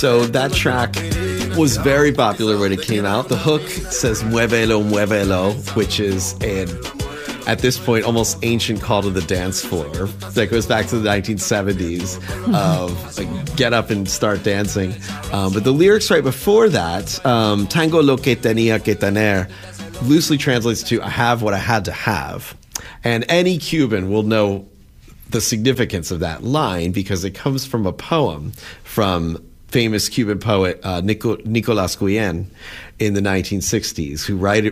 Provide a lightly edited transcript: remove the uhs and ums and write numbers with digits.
So that track was very popular when it came out. The hook says muévelo, muévelo, which is at this point, almost ancient call to the dance floor that goes back to the 1970s of like, get up and start dancing. But the lyrics right before that, Tango lo que tenía que tener, loosely translates to I have what I had to have. And any Cuban will know the significance of that line because it comes from a poem from famous Cuban poet Nicolás Guillén in the 1960s, who